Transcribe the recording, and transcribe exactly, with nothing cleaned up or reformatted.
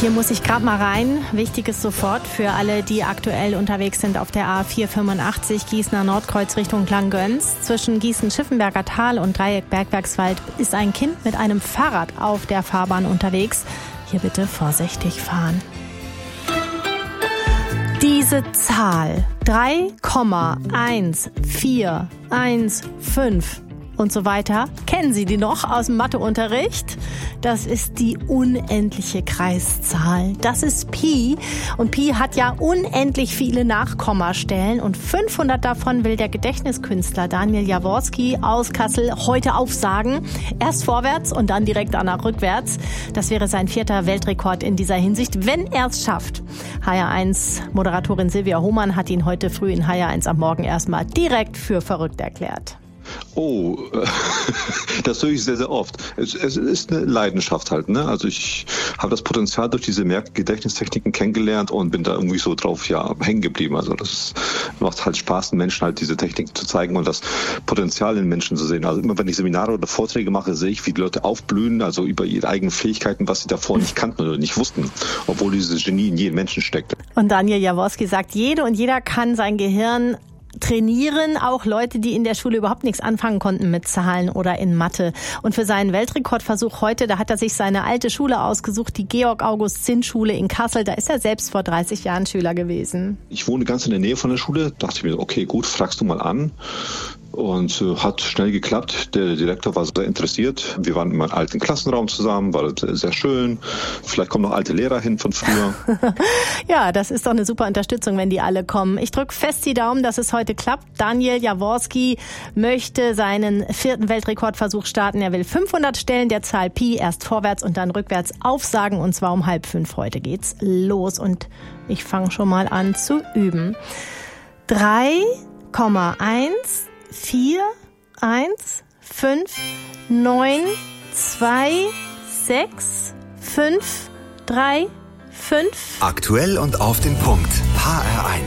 Hier muss ich gerade mal rein. Wichtiges sofort für alle, die aktuell unterwegs sind auf der A vier fünfundachtzig Gießener Nordkreuz Richtung Langgöns. Zwischen Gießen-Schiffenberger Tal und Dreieck Bergwerkswald ist ein Kind mit einem Fahrrad auf der Fahrbahn unterwegs. Hier bitte vorsichtig fahren. Diese Zahl drei Komma eins vier eins fünf und so weiter. Kennen Sie die noch aus dem Matheunterricht? Das ist die unendliche Kreiszahl. Das ist Pi. Und Pi hat ja unendlich viele Nachkommastellen. Und fünfhundert davon will der Gedächtniskünstler Daniel Jaworski aus Kassel heute aufsagen. Erst vorwärts und dann direkt danach rückwärts. Das wäre sein vierter Weltrekord in dieser Hinsicht, wenn er es schafft. H R eins Moderatorin Silvia Hohmann hat ihn heute früh in H R eins am Morgen erstmal direkt für verrückt erklärt. Oh, das höre ich sehr, sehr oft. Es, es ist eine Leidenschaft halt, ne? Also ich habe das Potenzial durch diese Merk-Gedächtnistechniken kennengelernt und bin da irgendwie so drauf, ja, hängen geblieben. Also das macht halt Spaß, den Menschen halt diese Techniken zu zeigen und das Potenzial in Menschen zu sehen. Also immer wenn ich Seminare oder Vorträge mache, sehe ich, wie die Leute aufblühen, also über ihre eigenen Fähigkeiten, was sie davor nicht kannten oder nicht wussten, obwohl dieses Genie in jedem Menschen steckt. Und Daniel Jaworski sagt, jede und jeder kann sein Gehirn trainieren, auch Leute, die in der Schule überhaupt nichts anfangen konnten mit Zahlen oder in Mathe. Und für seinen Weltrekordversuch heute, da hat er sich seine alte Schule ausgesucht, die Georg-August-Zinn-Schule in Kassel. Da ist er selbst vor dreißig Jahren Schüler gewesen. Ich wohne ganz in der Nähe von der Schule, dachte ich mir, okay, gut, fragst du mal an. Und äh, hat schnell geklappt. Der Direktor war sehr interessiert. Wir waren in meinem alten Klassenraum zusammen, war sehr schön. Vielleicht kommen noch alte Lehrer hin von früher. Ja, das ist doch eine super Unterstützung, wenn die alle kommen. Ich drücke fest die Daumen, dass es heute klappt. Daniel Jaworski möchte seinen vierten Weltrekordversuch starten. Er will fünfhundert Stellen der Zahl Pi erst vorwärts und dann rückwärts aufsagen. Und zwar um halb fünf. Heute geht's los. Und ich fange schon mal an zu üben. drei Komma eins vier, eins, fünf, neun, zwei, sechs, fünf, drei, fünf. Aktuell und auf den Punkt. H R eins.